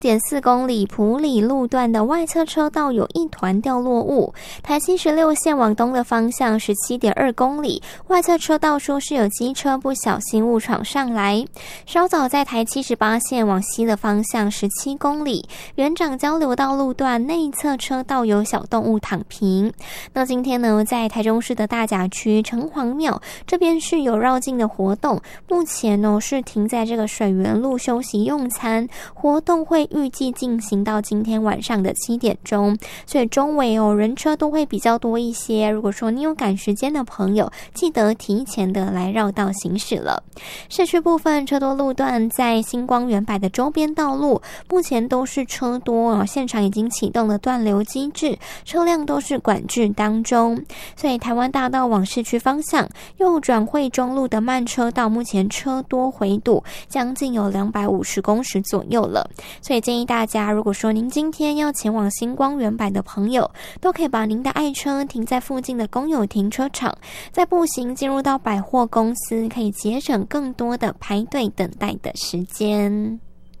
4公里埔里路段的外侧车道有一团掉落物，台76线往东的方向 17.2 公里，外侧车道说是有机车不小心误闯上来。稍早在台78线往西的方向17公里，园长交流道路段内侧车道有小动物躺平。那今天呢，在台中市的大甲区城隍庙这边是有绕境的活动，目前呢是停在这个水源路休息用餐，活动会预计进行到今天晚上的7点钟，所以中尾人车都会比较多一些。如果说你有赶时间的朋友，记得提前的来绕道行驶了。市区部分车多路段在新光远百的周边道路，目前都是车多现场已经启动了断流机制，车辆都是管制当中。所以台湾大道往市区方向右转惠中路的慢车道，目前车多回堵，将近有250公尺左右了。所以建议大家，如果说您今天要前往新光远百的朋友，都可以把您的爱车停在附近的公有停车场，再步行进入到百货公司，可以节省更多的排队等待的时间。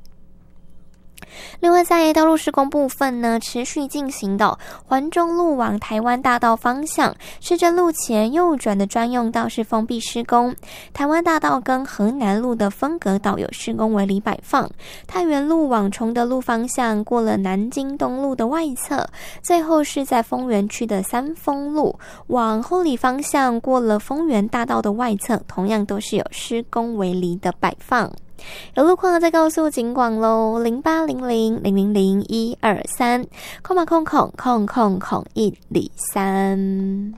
另外在道路施工部分呢，持续进行的环中路往台湾大道方向，市政路前右转的专用道是封闭施工，台湾大道跟河南路的分隔岛有施工围篱摆放，太原路往崇德路方向过了南京东路的外侧，最后是在丰原区的三丰路往后里方向过了丰原大道的外侧，同样都是有施工围篱的摆放。有路况再告诉警广咯，0800000123，空码空空空空空103。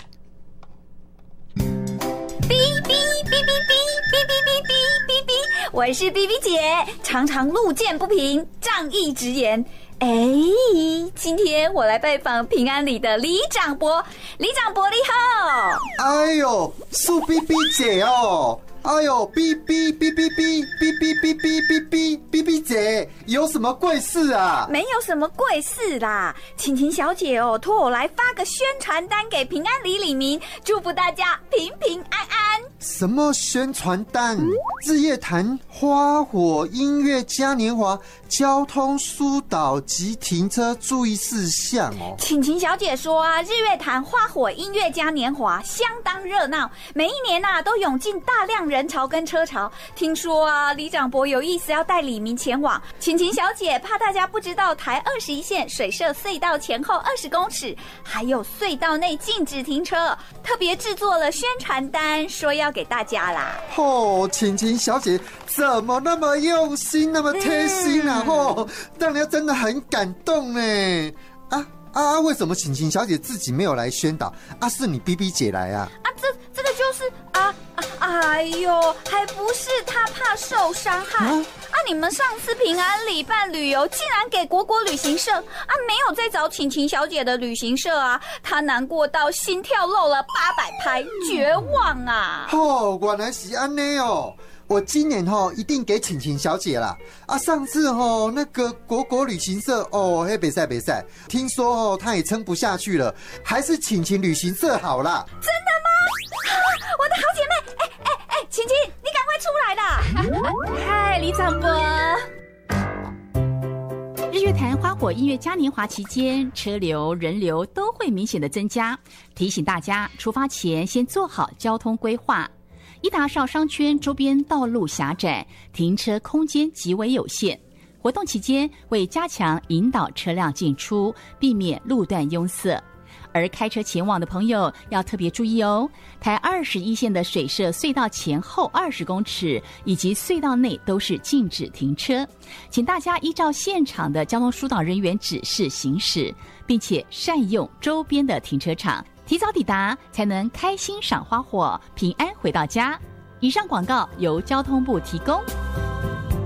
我是 BB 姐，常常路见不平，仗义直言。今天我来拜访平安里的李长博，李长博你好。 哎呦，是 BB 姐哦。哎呦，哔哔哔哔哔哔哔哔哔哔哔哔哔姐，有什么贵事啊？ 没有什么贵事啦，晴晴小姐托我来发个宣传单给平安里里民，祝福大家平平安安。 什么宣传单？日月潭花火音乐嘉年华交通疏导及停车注意事项哦。 晴晴小姐说啊，日月潭花火音乐嘉年华相当热闹，每一年都涌进大量人潮跟车潮。听说啊，李长博有意思要带里民前往，晴晴小姐怕大家不知道，台21线水社隧道前后20公尺，还有隧道内禁止停车，特别制作了宣传单，说要给大家啦。 晴晴小姐怎么那么用心，那么贴心啊？让人真的很感动呢。为什么晴晴小姐自己没有来宣导是你 BB 姐来啊？ 这个就是哎呦，还不是她怕受伤害你们上次平安里办旅游，竟然给国国旅行社没有再找晴晴小姐的旅行社她难过到心跳漏了800拍，绝望啊！ 原来是这样哦。我今年一定给晴晴小姐啦！上次那个国国旅行社别赛，听说她也撑不下去了，还是晴晴旅行社好啦。 真的吗？我的好姐妹，晴晴，你赶快出来啦！嗨，李长博。 日月潭花火音乐嘉年华期间，车流人流都会明显的增加，提醒大家出发前先做好交通规划。一达邵商圈周边道路狭窄，停车空间极为有限。活动期间为加强引导车辆进出，避免路段拥塞。而开车前往的朋友要特别注意哦，台21线的水社隧道前后20公尺以及隧道内都是禁止停车，请大家依照现场的交通疏导人员指示行驶，并且善用周边的停车场，提早抵达才能开心赏花火，平安回到家。以上广告由交通部提供。